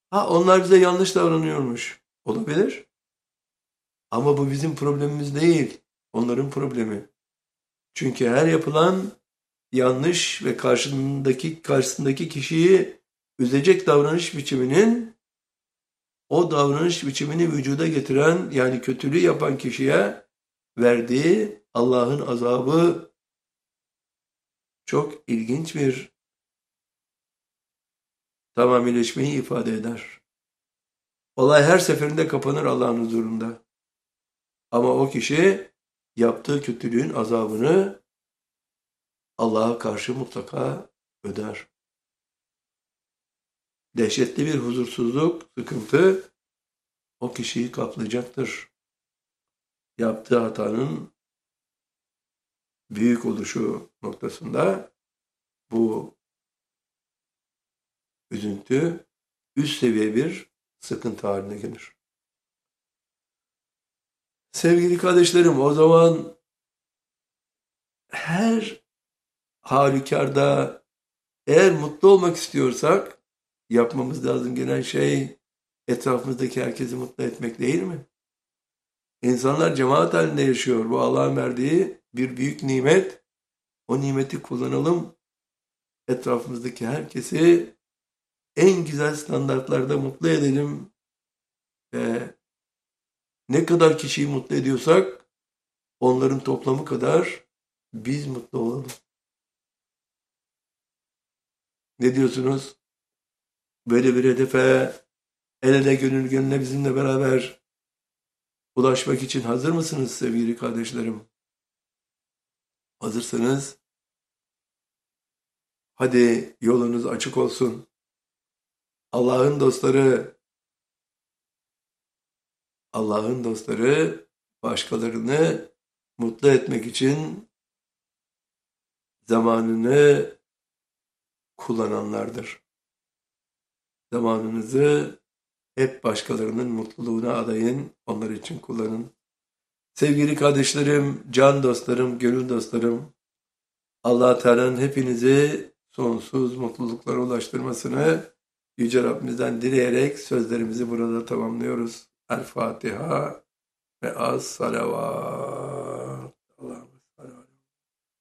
Ha, onlar bize yanlış davranıyormuş. Olabilir. Ama bu bizim problemimiz değil. Onların problemi. Çünkü her yapılan yanlış ve karşısındaki kişiyi üzecek davranış biçiminin o davranış biçimini vücuda getiren, yani kötülüğü yapan kişiye verdiği Allah'ın azabı çok ilginç bir tamamileşmeyi ifade eder. Olay her seferinde kapanır Allah'ın huzurunda. Ama o kişi yaptığı kötülüğün azabını Allah'a karşı mutlaka öder. Dehşetli bir huzursuzluk, sıkıntı o kişiyi kaplayacaktır. Yaptığı hatanın büyük oluşu noktasında bu üzüntü üst seviye bir sıkıntı haline gelir. Sevgili kardeşlerim, o zaman her halükarda eğer mutlu olmak istiyorsak yapmamız lazım gelen şey etrafımızdaki herkesi mutlu etmek değil mi? İnsanlar cemaat halinde yaşıyor. Bu Allah'ın verdiği bir büyük nimet. O nimeti kullanalım. Etrafımızdaki herkesi en güzel standartlarda mutlu edelim. Ve ne kadar kişiyi mutlu ediyorsak onların toplamı kadar biz mutlu olalım. Ne diyorsunuz? Böyle bir hedefe el ele gönül gönüle bizimle beraber ulaşmak için hazır mısınız sevgili kardeşlerim? Hazırsanız hadi yolunuz açık olsun. Allah'ın dostları, Allah'ın dostları başkalarını mutlu etmek için zamanını kullananlardır. Zamanınızı hep başkalarının mutluluğuna adayın, onlar için kullanın. Sevgili kardeşlerim, can dostlarım, gönül dostlarım, Allah Teala'nın hepinizi sonsuz mutluluklara ulaştırmasını Yüce Rabbimizden dileyerek sözlerimizi burada tamamlıyoruz. El Fatiha ve az salavat.